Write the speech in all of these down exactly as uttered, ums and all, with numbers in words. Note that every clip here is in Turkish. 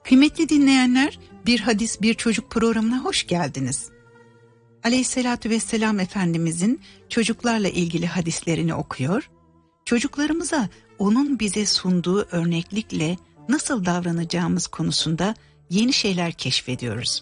Kıymetli dinleyenler, Bir Hadis Bir Çocuk programına hoş geldiniz. Aleyhissalatü vesselam Efendimizin çocuklarla ilgili hadislerini okuyor, çocuklarımıza onun bize sunduğu örneklikle nasıl davranacağımız konusunda yeni şeyler keşfediyoruz.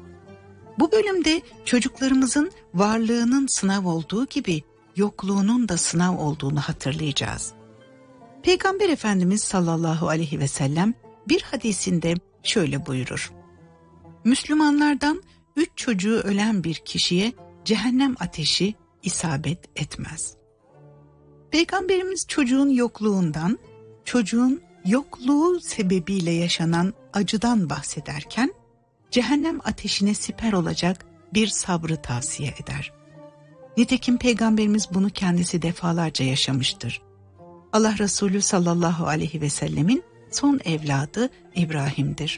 Bu bölümde çocuklarımızın varlığının sınav olduğu gibi yokluğunun da sınav olduğunu hatırlayacağız. Peygamber Efendimiz sallallahu aleyhi ve sellem bir hadisinde şöyle buyurur: Müslümanlardan üç çocuğu ölen bir kişiye cehennem ateşi isabet etmez. Peygamberimiz çocuğun yokluğundan, çocuğun yokluğu sebebiyle yaşanan acıdan bahsederken, cehennem ateşine siper olacak bir sabrı tavsiye eder. Nitekim Peygamberimiz bunu kendisi defalarca yaşamıştır. Allah Resulü sallallahu aleyhi ve sellemin son evladı İbrahim'dir.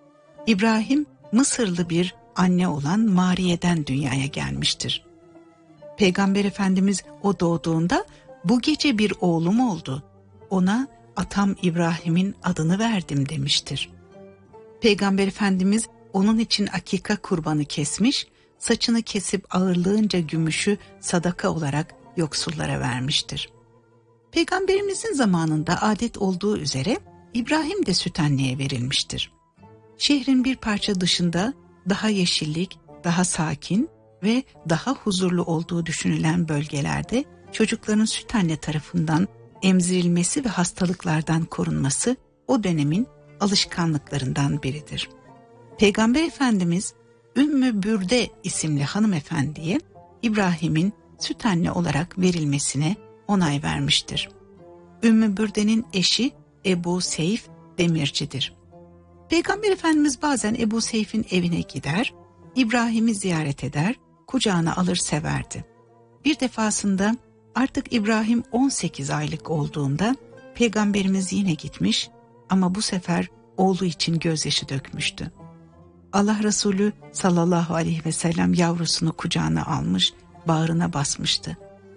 İbrahim, Mısırlı bir anne olan Mariye'den dünyaya gelmiştir. Peygamber Efendimiz o doğduğunda, bu gece bir oğlum oldu, ona atam İbrahim'in adını verdim demiştir. Peygamber Efendimiz onun için akika kurbanı kesmiş, saçını kesip ağırlığınca gümüşü sadaka olarak yoksullara vermiştir. Peygamberimizin zamanında adet olduğu üzere İbrahim de süt anneye verilmiştir. Şehrin bir parça dışında daha yeşillik, daha sakin ve daha huzurlu olduğu düşünülen bölgelerde çocukların süt anne tarafından emzirilmesi ve hastalıklardan korunması o dönemin alışkanlıklarından biridir. Peygamber Efendimiz Ümmü Bürde isimli hanımefendiye İbrahim'in süt anne olarak verilmesine onay vermiştir. Ümmü Bürde'nin eşi Ebu Seyf demircidir. Peygamber Efendimiz bazen Ebu Seyf'in evine gider, İbrahim'i ziyaret eder, kucağına alır severdi. Bir defasında artık İbrahim on sekiz aylık olduğunda Peygamberimiz yine gitmiş ama bu sefer oğlu için gözyaşı dökmüştü. Allah Resulü sallallahu aleyhi ve sellem yavrusunu kucağına almış, bağrına basmıştı.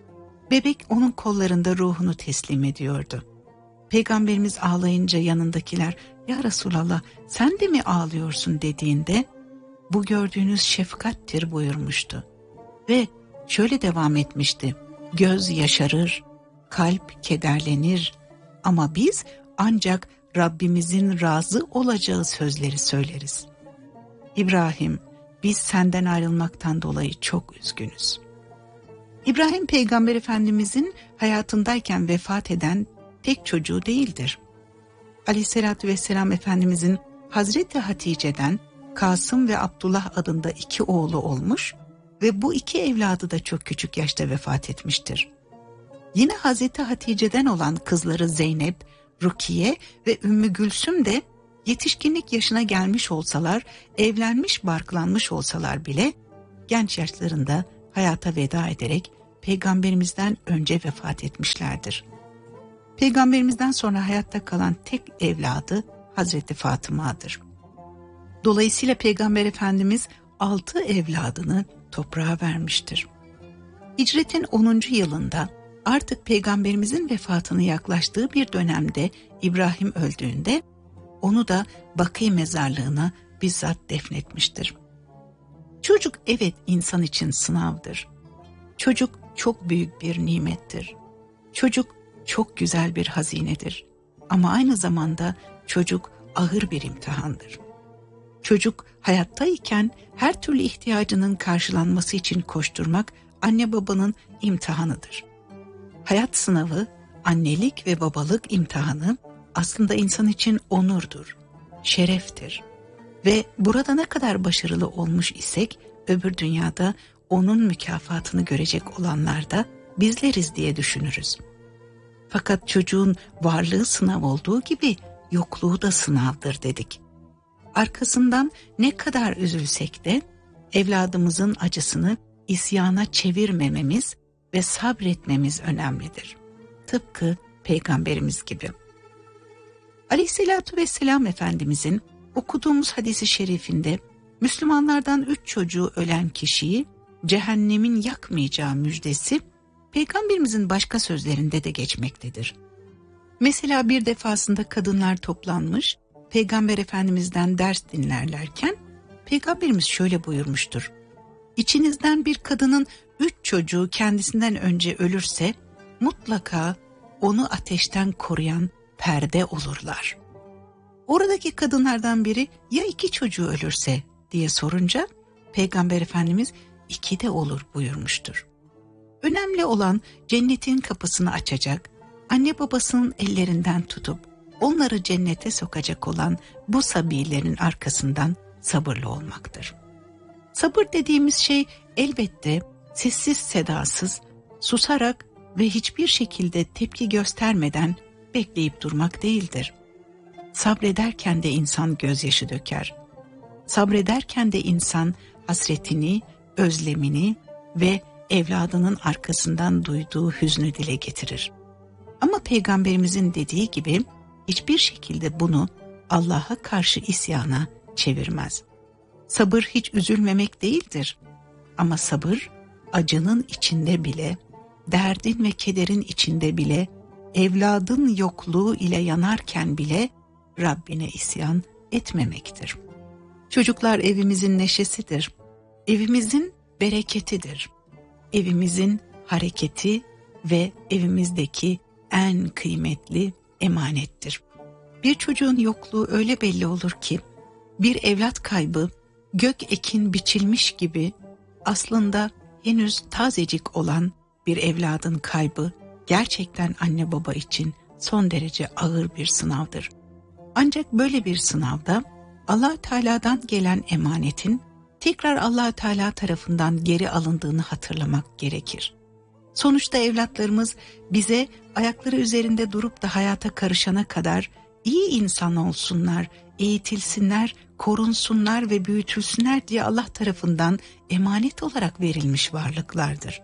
Bebek onun kollarında ruhunu teslim ediyordu. Peygamberimiz ağlayınca yanındakiler, "Ya Resulallah, sen de mi ağlıyorsun?" dediğinde, "Bu gördüğünüz şefkattir" buyurmuştu. Ve şöyle devam etmişti: "Göz yaşarır, kalp kederlenir ama biz ancak Rabbimizin razı olacağı sözleri söyleriz. İbrahim, biz senden ayrılmaktan dolayı çok üzgünüz." İbrahim Peygamber Efendimizin hayatındayken vefat eden tek çocuğu değildir. Aleyhissalatü vesselam Efendimizin Hazreti Hatice'den Kasım ve Abdullah adında iki oğlu olmuş ve bu iki evladı da çok küçük yaşta vefat etmiştir. Yine Hazreti Hatice'den olan kızları Zeynep, Rukiye ve Ümmü Gülsüm de yetişkinlik yaşına gelmiş olsalar, evlenmiş barklanmış olsalar bile genç yaşlarında hayata veda ederek Peygamberimizden önce vefat etmişlerdir. Peygamberimizden sonra hayatta kalan tek evladı Hazreti Fatıma'dır. Dolayısıyla Peygamber Efendimiz altı evladını toprağa vermiştir. Hicretin onuncu yılında artık Peygamberimizin vefatına yaklaştığı bir dönemde İbrahim öldüğünde onu da Bakî mezarlığına bizzat defnetmiştir. Çocuk evet insan için sınavdır. Çocuk çok büyük bir nimettir. Çocuk çok güzel bir hazinedir. Ama aynı zamanda çocuk ağır bir imtihandır. Çocuk hayattayken her türlü ihtiyacının karşılanması için koşturmak anne babanın imtihanıdır. Hayat sınavı, annelik ve babalık imtihanı aslında insan için onurdur, şereftir. Ve burada ne kadar başarılı olmuş isek öbür dünyada onun mükafatını görecek olanlar da bizleriz diye düşünürüz. Fakat çocuğun varlığı sınav olduğu gibi yokluğu da sınavdır dedik. Arkasından ne kadar üzülsek de evladımızın acısını isyana çevirmememiz ve sabretmemiz önemlidir. Tıpkı Peygamberimiz gibi. Aleyhissalatü vesselam Efendimizin okuduğumuz hadisi şerifinde Müslümanlardan üç çocuğu ölen kişiyi cehennemin yakmayacağı müjdesi Peygamberimizin başka sözlerinde de geçmektedir. Mesela bir defasında kadınlar toplanmış, Peygamber Efendimiz'den ders dinlerlerken Peygamberimiz şöyle buyurmuştur. İçinizden bir kadının üç çocuğu kendisinden önce ölürse mutlaka onu ateşten koruyan perde olurlar. Oradaki kadınlardan biri ya iki çocuğu ölürse diye sorunca Peygamber Efendimiz iki de olur buyurmuştur. Önemli olan cennetin kapısını açacak, anne babasının ellerinden tutup onları cennete sokacak olan bu sabilerin arkasından sabırlı olmaktır. Sabır dediğimiz şey elbette sessiz sedasız, susarak ve hiçbir şekilde tepki göstermeden bekleyip durmak değildir. Sabrederken de insan gözyaşı döker. Sabrederken de insan hasretini, özlemini ve evladının arkasından duyduğu hüznü dile getirir. Ama Peygamberimizin dediği gibi hiçbir şekilde bunu Allah'a karşı isyana çevirmez. Sabır hiç üzülmemek değildir. Ama sabır acının içinde bile, derdin ve kederin içinde bile, evladın yokluğu ile yanarken bile Rabbine isyan etmemektir. Çocuklar evimizin neşesidir. Evimizin bereketidir. Evimizin hareketi ve evimizdeki en kıymetli emanettir. Bir çocuğun yokluğu öyle belli olur ki, bir evlat kaybı gök ekin biçilmiş gibi aslında henüz tazecik olan bir evladın kaybı gerçekten anne baba için son derece ağır bir sınavdır. Ancak böyle bir sınavda Allah Teala'dan gelen emanetin tekrar Allah Teala tarafından geri alındığını hatırlamak gerekir. Sonuçta evlatlarımız bize ayakları üzerinde durup da hayata karışana kadar iyi insan olsunlar, eğitilsinler, korunsunlar ve büyütülsünler diye Allah tarafından emanet olarak verilmiş varlıklardır.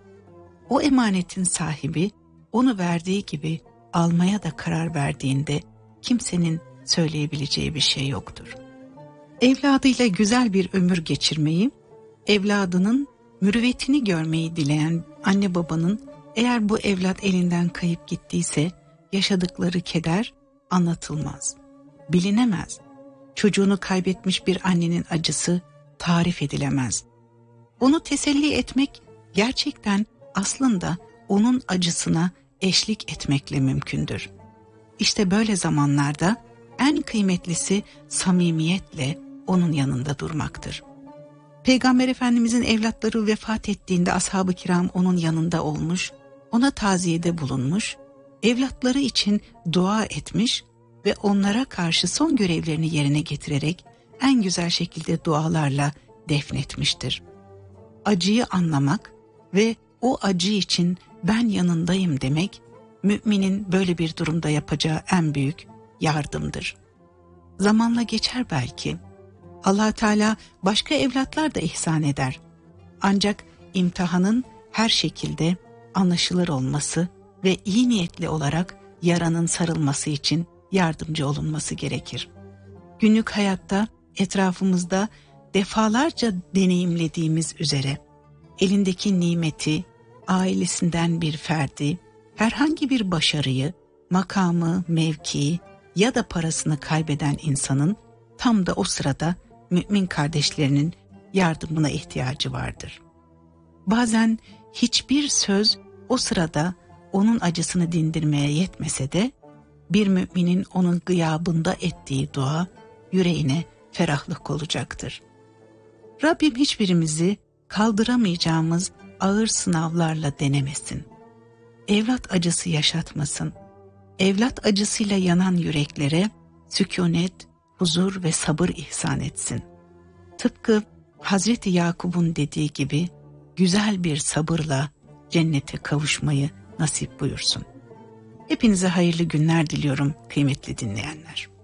O emanetin sahibi onu verdiği gibi almaya da karar verdiğinde kimsenin söyleyebileceği bir şey yoktur. Evladıyla güzel bir ömür geçirmeyi, evladının mürüvvetini görmeyi dileyen anne babanın eğer bu evlat elinden kayıp gittiyse yaşadıkları keder anlatılmaz, bilinemez. Çocuğunu kaybetmiş bir annenin acısı tarif edilemez. Onu teselli etmek gerçekten aslında onun acısına eşlik etmekle mümkündür. İşte böyle zamanlarda en kıymetlisi samimiyetle onun yanında durmaktır. Peygamber Efendimizin evlatları vefat ettiğinde ashab-ı kiram onun yanında olmuş, ona taziyede bulunmuş, evlatları için dua etmiş ve onlara karşı son görevlerini yerine getirerek en güzel şekilde dualarla defnetmiştir. Acıyı anlamak ve o acı için ben yanındayım demek, müminin böyle bir durumda yapacağı en büyük yardımdır. Zamanla geçer belki. Allah Teala başka evlatlar da ihsan eder. Ancak imtihanın her şekilde anlaşılır olması ve iyi niyetli olarak yaranın sarılması için yardımcı olunması gerekir. Günlük hayatta etrafımızda defalarca deneyimlediğimiz üzere elindeki nimeti, ailesinden bir ferdi, herhangi bir başarıyı, makamı, mevkii ya da parasını kaybeden insanın tam da o sırada mümin kardeşlerinin yardımına ihtiyacı vardır. Bazen hiçbir söz o sırada onun acısını dindirmeye yetmese de bir müminin onun gıyabında ettiği dua yüreğine ferahlık olacaktır. Rabbim hiçbirimizi kaldıramayacağımız ağır sınavlarla denemesin. Evlat acısı yaşatmasın. Evlat acısıyla yanan yüreklere sükûnet, huzur ve sabır ihsan etsin. Tıpkı Hazreti Yakub'un dediği gibi güzel bir sabırla cennete kavuşmayı nasip buyursun. Hepinize hayırlı günler diliyorum kıymetli dinleyenler.